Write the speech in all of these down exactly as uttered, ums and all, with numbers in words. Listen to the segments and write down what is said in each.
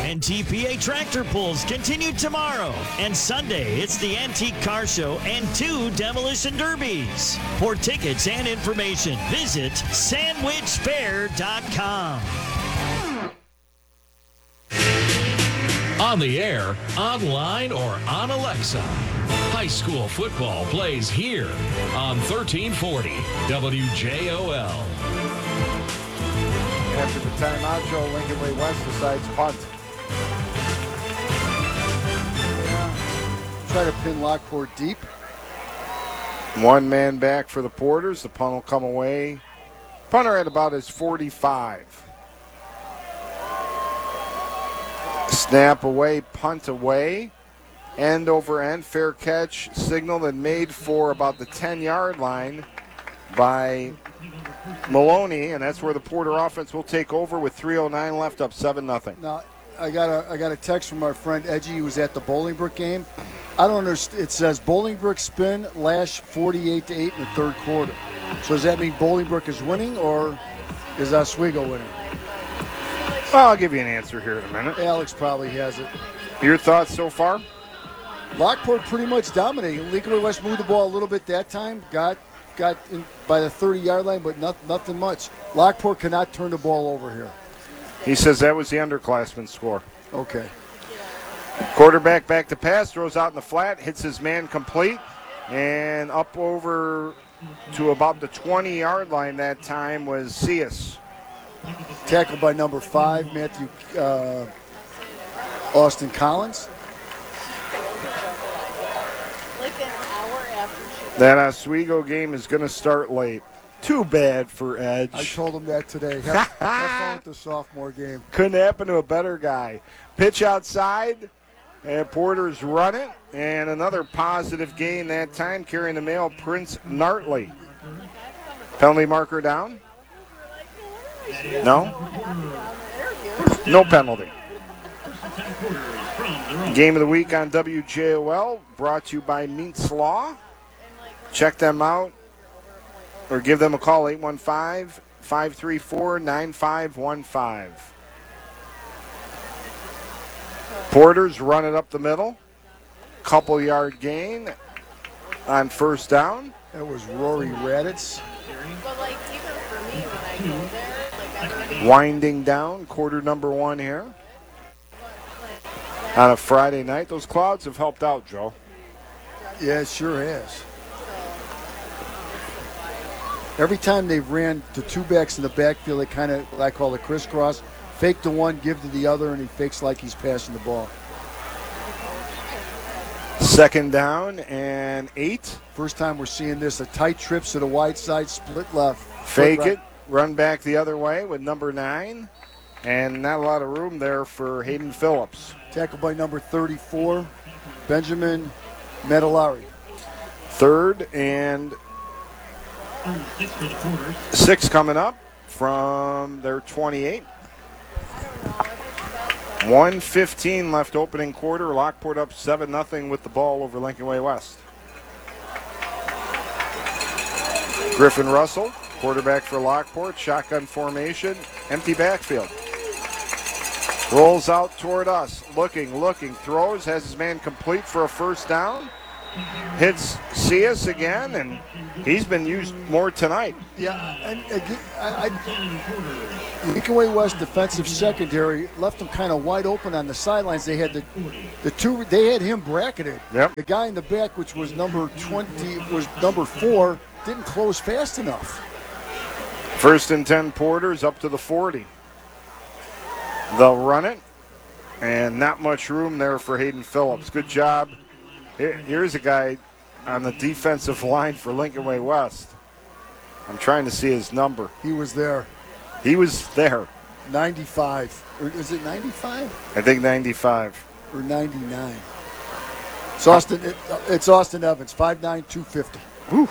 N T P A Tractor Pulls continue tomorrow. And Sunday, it's the Antique Car Show and two Demolition Derbies. For tickets and information, visit sandwich fair dot com. On the air, online, or on Alexa. High school football plays here on thirteen forty W J O L. After the timeout, Joe, Lincoln Way West decides punt. Yeah. Try to pin Lockport deep. One man back for the Porters. The punt will come away. Punter at about his forty-five. Snap away, punt away. End over end, fair catch, signaled and made for about the ten-yard line by Maloney, and that's where the Porter offense will take over with three oh nine left, up seven nothing. Now, I got a I got a text from our friend Edgy, who was at the Bolingbrook game. I don't understand. It says Bolingbrook spin lash forty-eight to eight in the third quarter. So does that mean Bolingbrook is winning, or is Oswego winning? Well, I'll give you an answer here in a minute. Alex probably has it. Your thoughts so far? Lockport pretty much dominated. Lincoln Way West moved the ball a little bit that time. Got got in by the thirty-yard line, but not, nothing much. Lockport cannot turn the ball over here. He says that was the underclassman score. Okay. Quarterback back to pass, throws out in the flat, hits his man complete, and up over to about the twenty-yard line that time was Cius. Tackled by number five, Matthew uh, Austin Collins. That Oswego game is going to start late. Too bad for Edge. I told him that today. Have, have fun with the sophomore game. Couldn't happen to a better guy. Pitch outside, and Porter's run it. And another positive gain that time, carrying the mail, Prince Nartley. Penalty marker down? No? No penalty. Game of the week on W J O L, brought to you by Meets Law. Check them out or give them a call, eight one five, five three four, nine five one five. Porters run it up the middle. Couple yard gain on first down. That was Rory Raditz. Winding down, quarter number one here. On a Friday night, those clouds have helped out, Joe. Yeah, it sure has. Every time they've ran the two backs in the backfield, they kind of, what I call the crisscross, fake the one, give to the other, and he fakes like he's passing the ball. Second down and eight. First time we're seeing this, a tight trips to the wide side, split left. Fake it, run back the other way with number nine, and not a lot of room there for Hayden Phillips. Tackled by number thirty-four, Benjamin Metalari. Third and six coming up from their twenty-eight. one fifteen left opening quarter. Lockport up seven nothing with the ball over Lincoln Way West. Griffin Russell, quarterback for Lockport, shotgun formation, empty backfield. Rolls out toward us, looking, looking, throws, has his man complete for a first down. Hits Cius again, and he's been used more tonight. Yeah, and again, I, I, Lincoln Way West defensive secondary left them kind of wide open on the sidelines. They had the the two. They had him bracketed. Yep. The guy in the back, which was number twenty, was number four, didn't close fast enough. First and ten Porters up to the forty. They'll run it, and not much room there for Hayden Phillips. Good job. Here's a guy on the defensive line for Lincoln Way West. I'm trying to see his number. He was there. He was there. ninety-five. Or is it ninety-five? I think ninety-five. Or ninety-nine. It's Austin, it, it's Austin Evans, five nine, two fifty. Whew.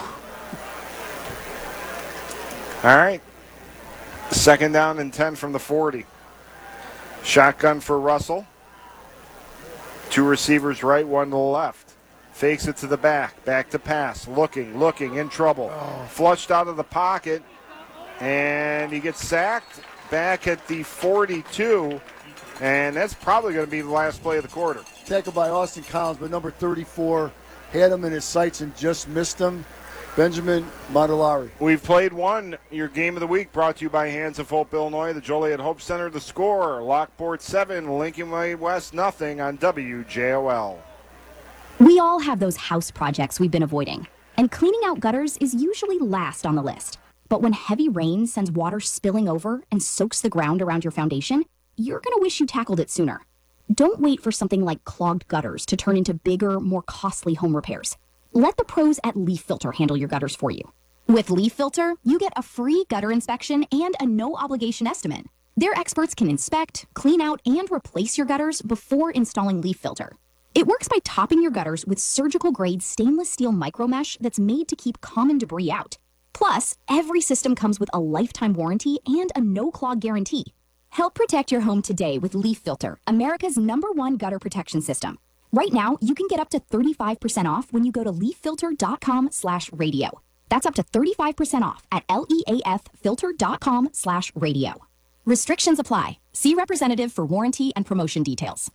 All right. Second down and ten from the forty. Shotgun for Russell. Two receivers right, one to the left. Fakes it to the back. Back to pass. Looking, looking, in trouble. Oh. Flushed out of the pocket. And he gets sacked back at the forty-two. And that's probably going to be the last play of the quarter. Tackled by Austin Collins, but number thirty-four had him in his sights and just missed him. Benjamin Modulari. We've played one. Your game of the week brought to you by Hands of Hope, Illinois. The Joliet Hope Center, the score. Lockport seven, Lincoln Way West nothing on W J O L. We all have those house projects we've been avoiding. And cleaning out gutters is usually last on the list. But when heavy rain sends water spilling over and soaks the ground around your foundation, you're going to wish you tackled it sooner. Don't wait for something like clogged gutters to turn into bigger, more costly home repairs. Let the pros at Leaf Filter handle your gutters for you. With Leaf Filter, you get a free gutter inspection and a no-obligation estimate. Their experts can inspect, clean out, and replace your gutters before installing Leaf Filter. It works by topping your gutters with surgical-grade stainless steel micromesh that's made to keep common debris out. Plus, every system comes with a lifetime warranty and a no-clog guarantee. Help protect your home today with Leaf Filter, America's number one gutter protection system. Right now, you can get up to thirty-five percent off when you go to leaffilter.com slash radio. That's up to thirty-five percent off at leaffilter.com slash radio. Restrictions apply. See representative for warranty and promotion details.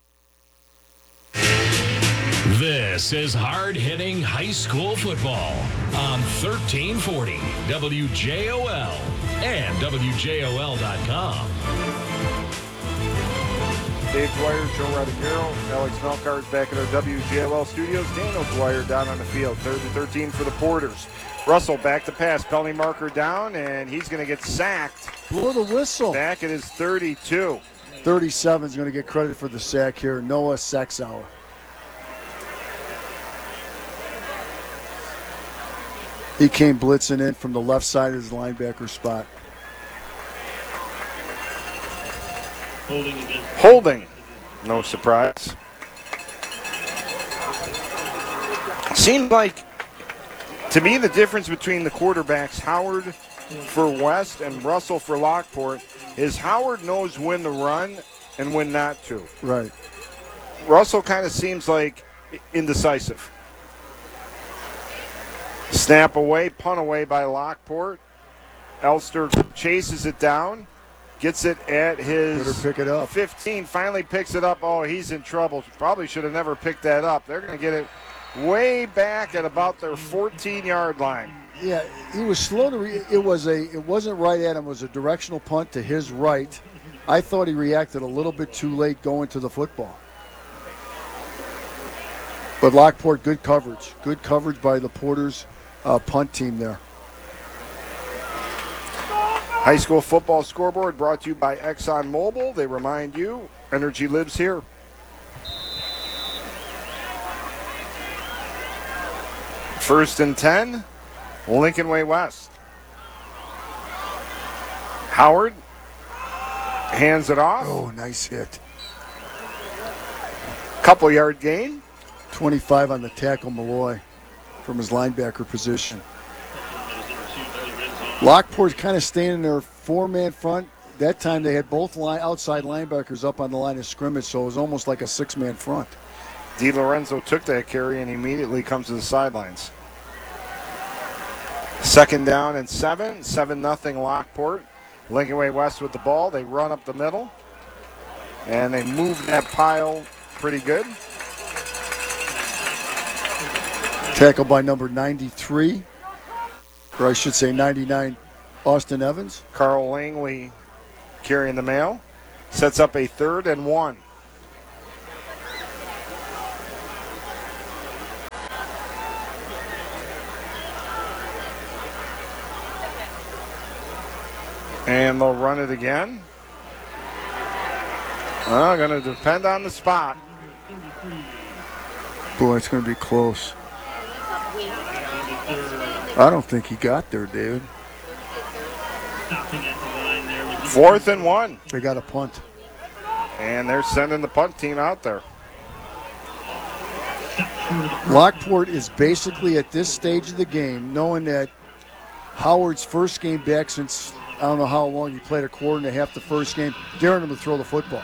This is hard-hitting high school football on thirteen forty W J O L and W J O L dot com. Dave Dwyer, Joe Radagero, Alex Melkars back at our W J L L studios. Daniel Dwyer down on the field, third and thirteen for the Porters. Russell back to pass, penalty marker down, and he's going to get sacked. Blow the whistle. Back at his thirty-two. thirty-seven is going to get credit for the sack here. Noah Saxauer. He came blitzing in from the left side of his linebacker spot. Holding again. Holding. No surprise. Seemed like, to me, the difference between the quarterbacks, Howard for West and Russell for Lockport, is Howard knows when to run and when not to. Right. Russell kind of seems like indecisive. Snap away, punt away by Lockport. Elster chases it down, gets it at his Better pick it up. fifteen, finally picks it up. Oh, he's in trouble. Probably should have never picked that up. They're going to get it way back at about their fourteen-yard line. Yeah, he was slow to re- it was a it wasn't right at him, it was a directional punt to his right. I thought he reacted a little bit too late going to the football. But Lockport, good coverage. Good coverage by the Porters uh, punt team there. High school football scoreboard brought to you by ExxonMobil. They remind you, energy lives here. First and ten, Lincoln Way West. Howard hands it off. Oh, nice hit. Couple yard gain. twenty-five on the tackle, Malloy, from his linebacker position. Lockport's kind of standing there, four-man front. That time they had both line, outside linebackers up on the line of scrimmage, so it was almost like a six-man front. Di Lorenzo took that carry and immediately comes to the sidelines. Second down and seven, seven nothing Lockport. Lincoln Way West with the ball. They run up the middle, and they move that pile pretty good. Tackled by number ninety-three, or I should say ninety-nine, Austin Evans. Carl Langley carrying the mail. Sets up a third and one. And they'll run it again. Uh, going to depend on the spot. Boy, it's going to be close. I don't think he got there, David. Fourth and one. They got a punt. And they're sending the punt team out there. Lockport is basically at this stage of the game, knowing that Howard's first game back since I don't know how long he played, a quarter and a half the first game, daring him to throw the football.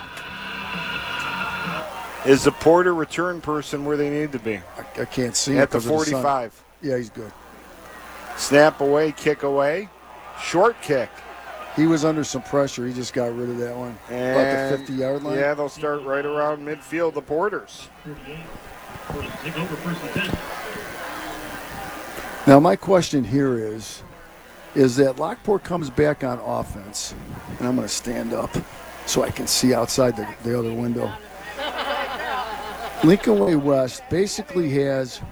Is the Porter return person where they need to be? I, I can't see At him the forty-five. Yeah, he's good. Snap away, kick away. Short kick. He was under some pressure. He just got rid of that one. And about the fifty-yard line. Yeah, they'll start right around midfield, the Porters. Take over first and ten. Now, my question here is, is that Lockport comes back on offense, and I'm going to stand up so I can see outside the, the other window. Lincoln Way West basically has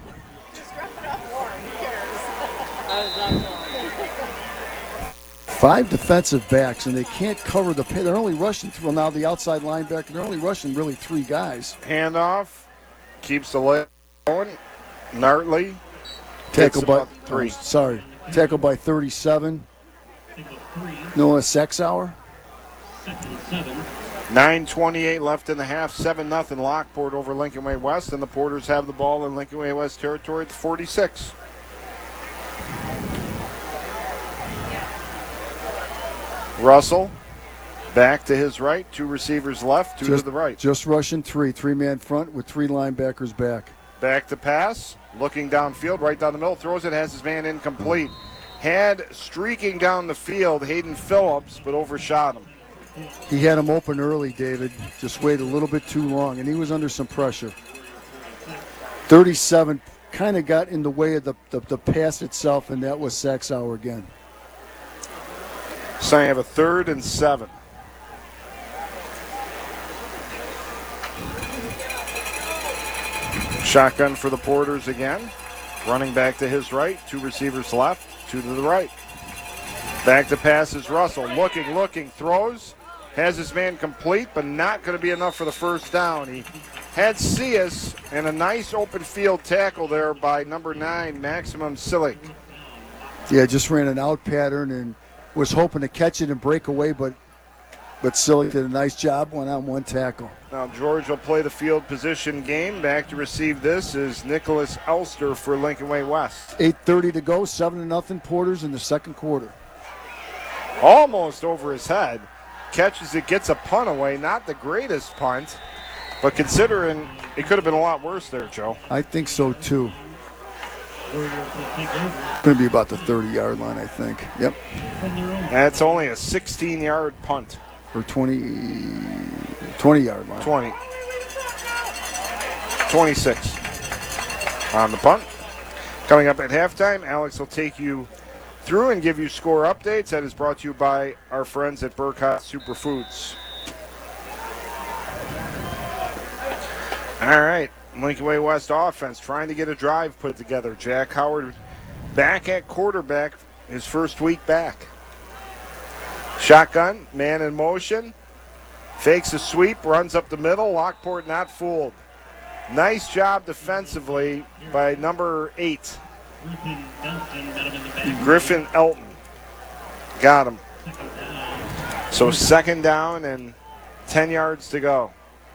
five defensive backs, and they can't cover the pay. They're only rushing through, well, now the outside linebacker, they're only rushing really three guys. Handoff, keeps the leg going. Nartley. Tackle by three. Oh, sorry, tackle by thirty-seven. Noah Sexauer. nine twenty-eight left in the half, seven nothing Lockport over Lincoln Way West, and the Porters have the ball in Lincoln Way West territory at the forty-six. Russell back to his right, two receivers left, two just, to the right. Just rushing three, three-man front with three linebackers back. Back to pass, looking downfield, right down the middle, throws it, has his man incomplete. Had streaking down the field Hayden Phillips, but overshot him. He had him open early, David. Just waited a little bit too long, and he was under some pressure. thirty-seven kind of got in the way of the, the, the pass itself, and that was Sexauer again. So I have a third and seven. Shotgun for the Porters again. Running back to his right. Two receivers left, two to the right. Back to pass is Russell. Looking, looking, throws. Has his man complete, but not going to be enough for the first down. He had Cias and a nice open field tackle there by number nine, Maximum Silic. Yeah, just ran an out pattern and was hoping to catch it and break away, but but Silic did a nice job, one-on-one tackle. Now George will play the field position game. Back to receive this is Nicholas Elster for Lincoln Way West. eight thirty to go, seven to nothing Porters in the second quarter. Almost over his head. Catches it, gets a punt away. Not the greatest punt, but considering it could have been a lot worse there, Joe. I think so, too. It's going to be about the thirty-yard line, I think. Yep. That's only a sixteen-yard punt. Or twenty, twenty-yard line. twenty. twenty-six on the punt. Coming up at halftime, Alex will take you through and give you score updates. That is brought to you by our friends at Burkhardt Superfoods. All right, Lincoln Way West offense trying to get a drive put together. Jack Howard back at quarterback, his first week back. Shotgun, man in motion, fakes a sweep, runs up the middle. Lockport not fooled. Nice job defensively by number eight. Griffin Elton. Got him. So second down and ten yards to go.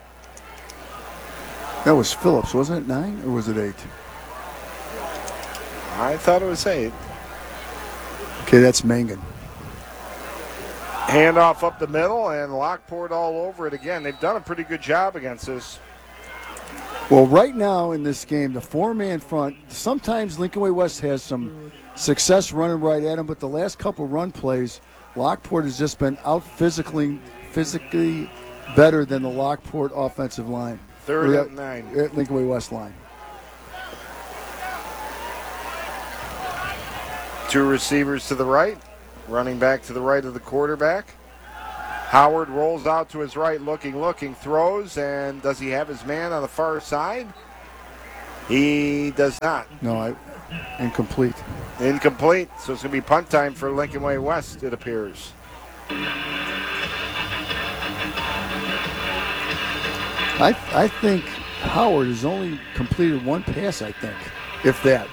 That was Phillips, wasn't it? Nine or was it eight? I thought it was eight. Okay, that's Mangan. Handoff up the middle and Lockport all over it again. They've done a pretty good job against this. Well, right now in this game, the four-man front, sometimes Lincoln Way West has some success running right at them, but the last couple run plays, Lockport has just been out physically, physically better than the Lockport offensive line. Third or and nine. At Lincoln Way West line. Two receivers to the right, running back to the right of the quarterback. Howard rolls out to his right, looking, looking, throws, and does he have his man on the far side? He does not. No, I, incomplete. Incomplete, so it's going to be punt time for Lincoln Way West, it appears. I I think Howard has only completed one pass, I think, if that.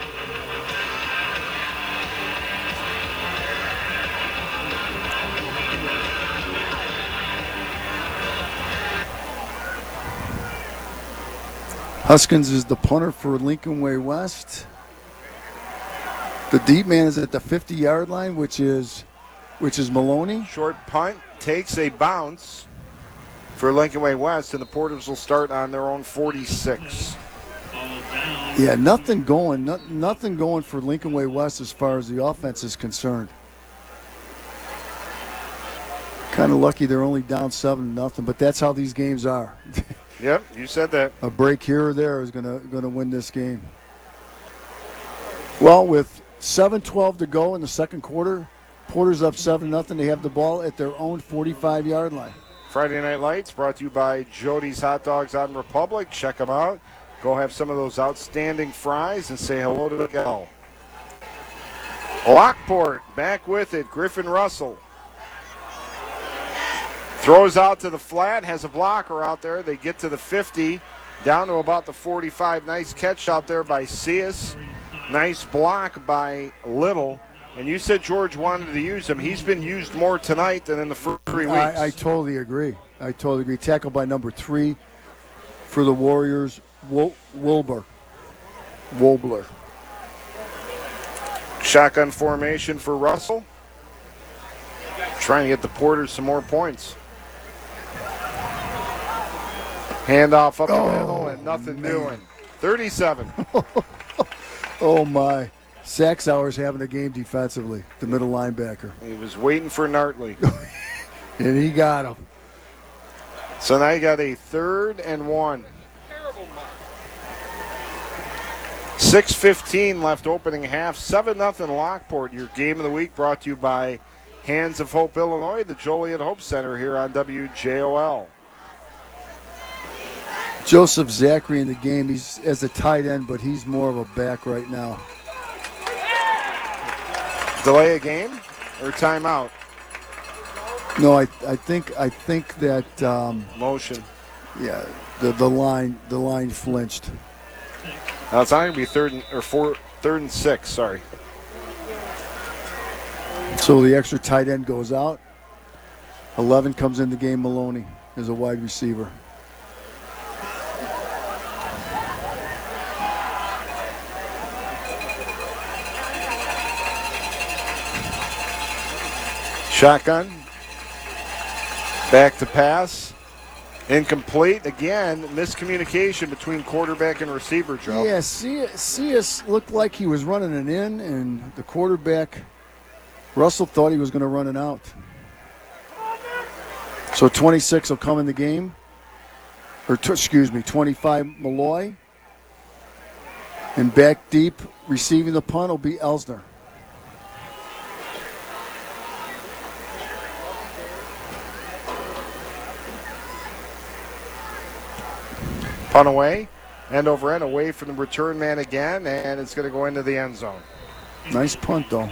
Huskins is the punter for Lincoln Way West. The deep man is at the fifty-yard line, which is which is Maloney. Short punt takes a bounce for Lincoln Way West, and the Porters will start on their own forty-six. Yeah, nothing going, no, nothing going for Lincoln Way West as far as the offense is concerned. Kind of lucky they're only down seven to nothing, but that's how these games are. Yep, you said that. A break here or there is gonna gonna win this game. Well, with seven twelve to go in the second quarter, Porter's up seven nothing. They have the ball at their own forty-five yard line. Friday Night Lights brought to you by Jody's Hot Dogs on Republic. Check them out. Go have some of those outstanding fries and say hello to Miguel. Lockport back with it. Griffin Russell throws out to the flat, has a blocker out there. They get to the fifty, down to about the forty-five. Nice catch out there by Cius. Nice block by Little. And you said George wanted to use him. He's been used more tonight than in the first three weeks. I, I totally agree. I totally agree. Tackled by number three for the Warriors, Wil- Wilbur. Wobler. Shotgun formation for Russell. Trying to get the Porters some more points. Handoff up the Oh, middle and nothing doing. thirty-seven. Oh, my. Saxauer's having a game defensively, the middle linebacker. He was waiting for Nartley. And he got him. So now you got a third and one. six fifteen left opening half. seven nothing Lockport. Your game of the week brought to you by Hands of Hope, Illinois, the Joliet Hope Center here on W J O L. Joseph Zachary in the game. He's as a tight end, but he's more of a back right now. Delay a game or timeout? No, I I think I think that um, Motion. yeah the the line the line flinched. Now it's not going to be third and, or four, third and six. Sorry. So the extra tight end goes out. eleven comes in the game. Maloney is a wide receiver. Shotgun. Back to pass. Incomplete. Again, miscommunication between quarterback and receiver, Joe. Yeah, Cius looked like he was running it in, and the quarterback, Russell, thought he was going to run it out. So twenty-six will come in the game. Or, t- excuse me, twenty-five, Malloy. And back deep, receiving the punt will be Elsner. Punt away, end over end, away from the return man again, and it's going to go into the end zone. Nice punt, though.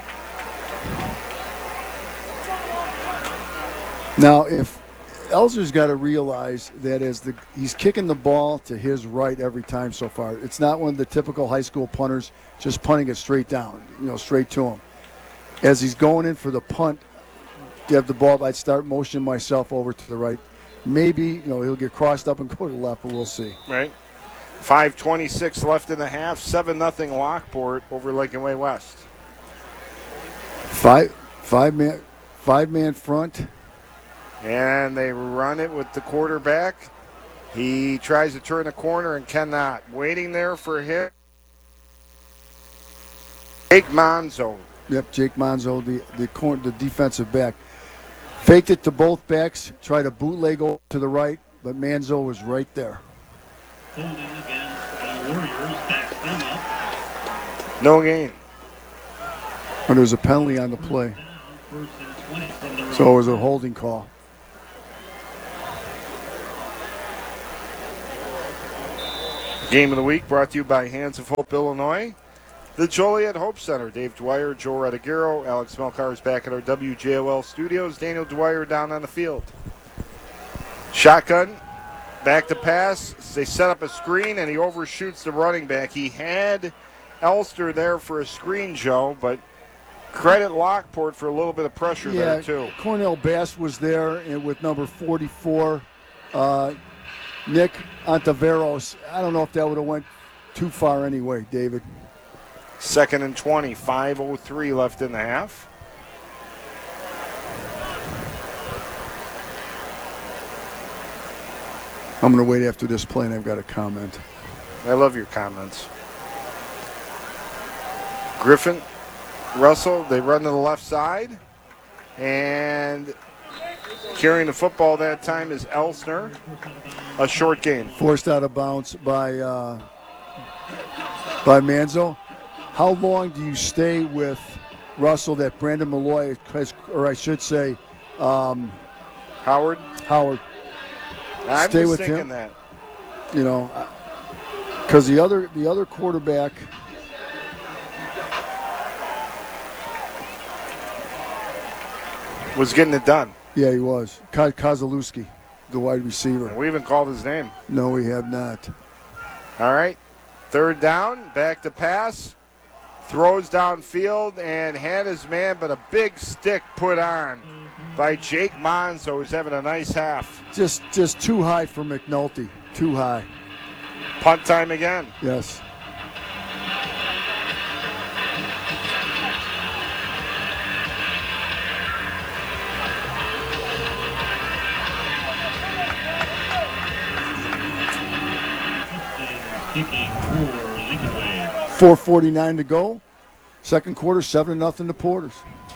Now, if Elsner's got to realize that as the he's kicking the ball to his right every time so far. It's not one of the typical high school punters just punting it straight down, you know, straight to him. As he's going in for the punt, to have the ball, I'd start motioning myself over to the right. Maybe, you know, he'll get crossed up and go to the left, but we'll see. Right. five twenty-six left in the half. seven nothing Lockport over Lincoln Way West. Five, five man, five man front. And they run it with the quarterback. He tries to turn the corner and cannot. Waiting there for him. Jake Monzo. Yep, Jake Monzo, the the, corner, the defensive back. Faked it to both backs, tried to bootleg over to the right, but Manzo was right there. Holding against the Warriors backs them up. No gain. And there was a penalty on the play. First and twenty from the So it was a holding call. Game of the week brought to you by Hands of Hope, Illinois. The Joliet Hope Center. Dave Dwyer, Joe Redigero, Alex Melcar is back at our W J O L studios. Daniel Dwyer down on the field. Shotgun, back to pass. They set up a screen, and he overshoots the running back. He had Elster there for a screen, Joe, but credit Lockport for a little bit of pressure Yeah, there, too. Cornell Bass was there and with number forty-four, uh, Nick Ontiveros. I don't know if that would have went too far anyway, David. Second and twenty, five oh three left in the half. I'm going to wait after this play, and I've got a comment. I love your comments. Griffin, Russell, they run to the left side. And Carrying the football that time is Elsner. A short gain. Forced out of bounds by uh, by Manzo. How long do you stay with Russell that Brandon Malloy has, or I should say, um, Howard? Howard. I'm Stay just with thinking him. that. You know, because the other the other quarterback was getting it done. Yeah, he was. Ka- Kozalewski, the wide receiver. We even called his name. No, we have not. All right. Third down, back to pass. Throws downfield and had his man, but a big stick put on by Jake Monzo, who's having a nice half. Just just too high for McNulty. Too high. Punt time again. Yes. four forty-nine to go. Second quarter, seven to nothing to Porters.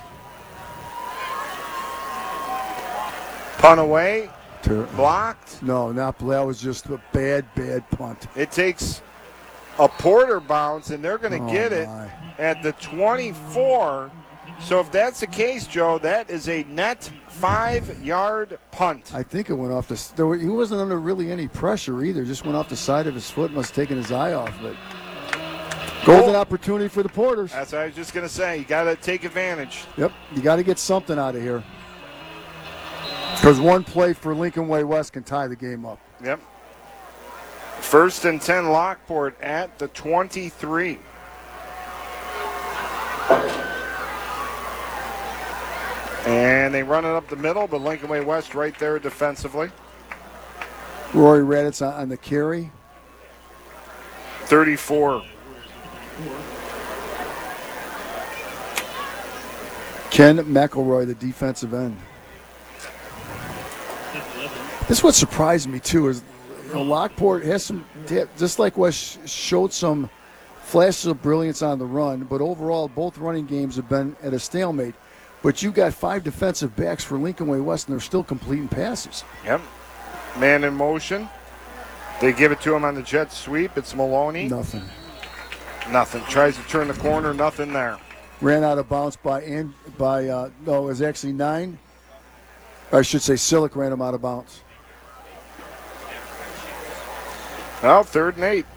Punt away. Ter- Blocked. No, not that was just a bad, bad punt. It takes a Porter bounce, and they're going to Oh, get it my. at the twenty-four. So if that's the case, Joe, that is a net five-yard punt. I think it went off the. There were, he wasn't under really any pressure either. Just went off the side of his foot. Must have taken his eye off it. Golden Oh. opportunity for the Porters. That's what I was just going to say. You got to take advantage. Yep, you got to get something out of here. Because one play for Lincoln Way West can tie the game up. Yep. First and ten, Lockport at the twenty-three. And they run it up the middle, but Lincoln Way West right there defensively. Rory Raditz on, on the carry. thirty-four. Ken McElroy, the defensive end. This is what surprised me too is you know, Lockport has some, just like West showed some flashes of brilliance on the run, but overall both running games have been at a stalemate. But you got five defensive backs for Lincoln Way West, and they're still completing passes. Yep. Man in motion. They give it to him on the jet sweep. It's Maloney. Nothing. Nothing. Tries to turn the corner. Nothing there. Ran out of bounds by, and by uh, no, it was actually nine. Or I should say Silic ran him out of bounds. Well, third and eight.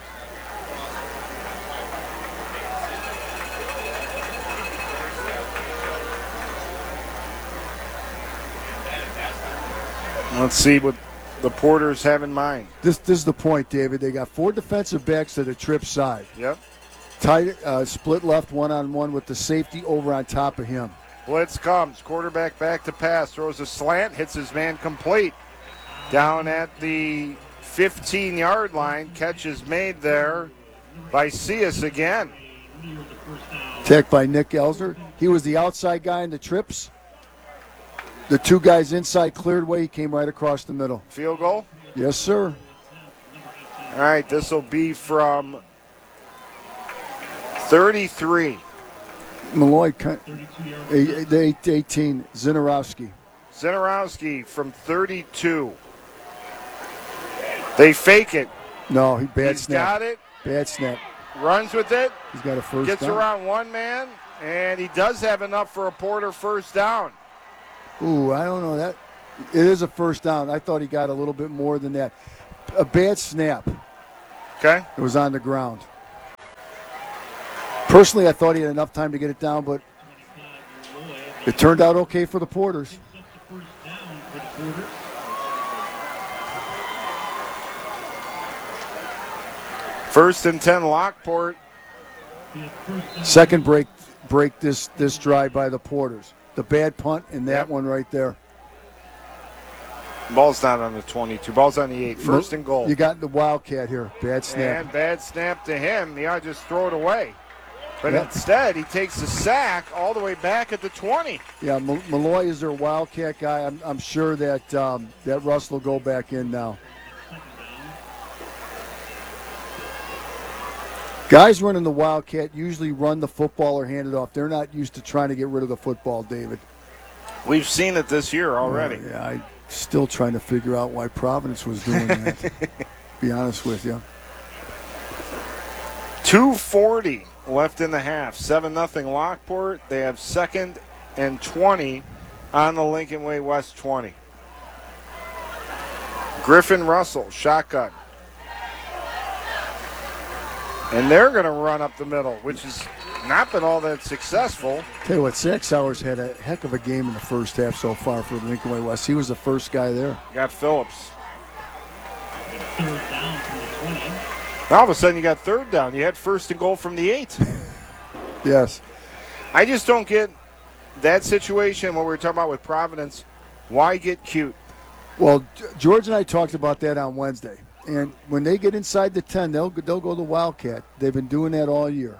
Let's see what the Porters have in mind. This, this is the point, David. They got four defensive backs to the trip side. Yep. Tight, uh, split left one-on-one with the safety over on top of him. Blitz comes. Quarterback back to pass. Throws a slant. Hits his man complete. Down at the fifteen-yard line. Catch is made there by Cius again. Attacked by Nick Elsner. He was the outside guy in the trips. The two guys inside cleared way. He came right across the middle. Field goal? Yes, sir. All right, this will be from thirty-three. Malloy, eighteen, Zinarowski. Zinarowski from thirty-two. They fake it. No, he bad He's snap. got it. Bad snap. Runs with it. He's got a first Gets down. around one man, and he does have enough for a Porter first down. Ooh, I don't know that. It is a first down. I thought he got a little bit more than that. A bad snap. Okay. It was on the ground. Personally, I thought he had enough time to get it down, but it turned out okay for the Porters. First and ten, Lockport. Second break break this this drive by the Porters. The bad punt and that Yep. one right there. Ball's not on the twenty-two. Ball's on the eight. First and goal. You got the Wildcat here. Bad snap. And bad snap to him. He ought to just throw it away. But Yep. instead, he takes the sack all the way back at the twenty. Yeah, Mal- Malloy is their Wildcat guy. I'm, I'm sure that um, that Russell will go back in now. Guys running the Wildcat usually run the football or hand it off. They're not used to trying to get rid of the football, David. We've seen it this year already. Uh, yeah, I'm still trying to figure out why Providence was doing that. Be honest with you. two forty left in the half. seven nothing Lockport. They have second and twenty on the Lincoln Way West twenty. Griffin Russell, shotgun. And they're going to run up the middle, which has not been all that successful. Tell you what, Zach Sowers had a heck of a game in the first half so far for Lincoln Way West. He was the first guy there. Got Phillips. Third down from the twenty. All of a sudden, you got third down. You had first and goal from the eight. Yes. I just don't get that situation, what we were talking about with Providence. Why get cute? Well, George and I talked about that on Wednesday. And when they get inside the ten, they'll, they'll go to Wildcat. They've been doing that all year.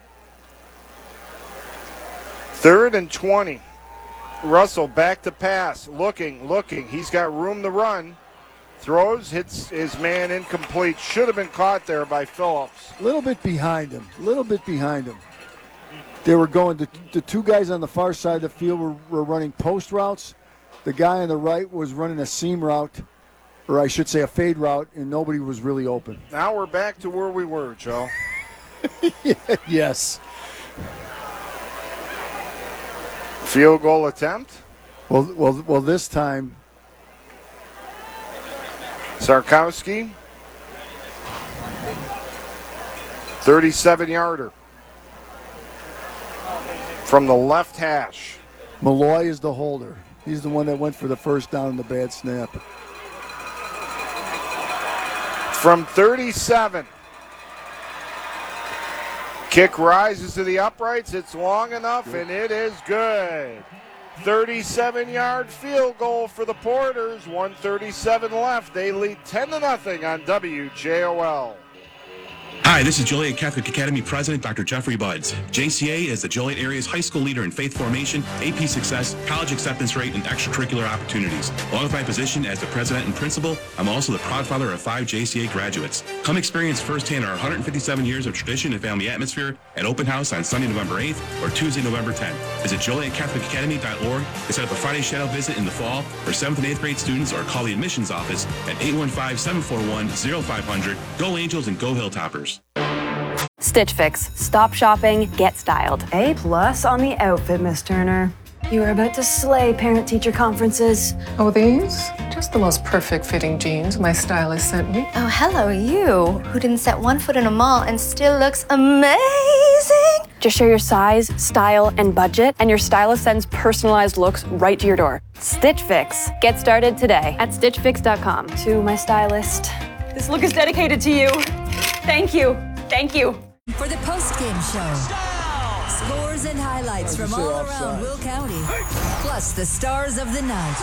Third and twenty. Russell back to pass. Looking, looking. He's got room to run. Throws, hits his man incomplete. Should have been caught there by Phillips. A little bit behind him. A little bit behind him. They were going, the, the two guys on the far side of the field were, were running post routes. The guy on the right was running a seam route, or I should say a fade route, and nobody was really open. Now we're back to where we were, Joe. Yes. Field goal attempt. Well, well, well. This time, Sarkowski. thirty-seven yarder. From the left hash. Malloy is the holder. He's the one that went for the first down in the bad snap. From thirty-seven. Kick rises to the uprights. It's long enough, and it is good. thirty-seven-yard field goal for the Porters. one thirty-seven left. They lead ten to nothing on W J O L. Hi, this is Joliet Catholic Academy President Doctor Jeffrey Buds. J C A is the Joliet area's high school leader in faith formation, A P success, college acceptance rate, and extracurricular opportunities. Along with my position as the president and principal, I'm also the proud father of five J C A graduates. Come experience firsthand our one hundred fifty-seven years of tradition and family atmosphere at Open House on Sunday, November eighth or Tuesday, November tenth. Visit Joliet Catholic Academy dot org to set up a Friday shadow visit in the fall for seventh and eighth grade students, or call the admissions office at eight one five, seven four one, zero five zero zero. Go Angels and go Hilltoppers. Stitch Fix. Stop shopping, get styled. A plus on the outfit, Miss Turner. You are about to slay parent-teacher conferences. Oh, these? Just the most perfect fitting jeans my stylist sent me. Oh, hello, you, who didn't set one foot in a mall and still looks amazing. Just share your size, style, and budget, and your stylist sends personalized looks right to your door. Stitch Fix. Get started today at stitch fix dot com. To my stylist, this look is dedicated to you. Thank you. Thank you. For the post-game show, scores and highlights from all around Will County, plus the stars of the night.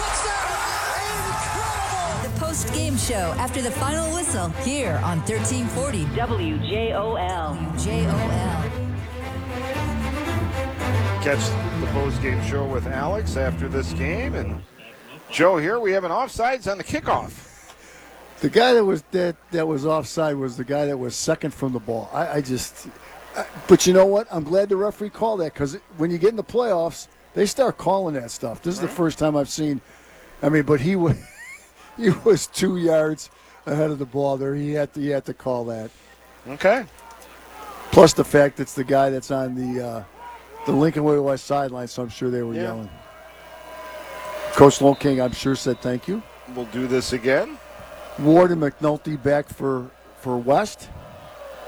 The post-game show after the final whistle here on thirteen forty W J O L. W J O L. Catch the post-game show with Alex after this game. And Joe, here we have an offsides on the kickoff. The guy that was that, that was offside was the guy that was second from the ball. I, I just, I, but you know what? I'm glad the referee called that, because when you get in the playoffs, they start calling that stuff. This is the first time I've seen. I mean, but he was he was two yards ahead of the ball there. He had to he had to call that. Okay. Plus the fact it's the guy that's on the uh, the Lincoln Way West sideline, so I'm sure they were yeah. yelling. Coach Lone King, I'm sure, said thank you. We'll do this again. Ward and McNulty back for, for West.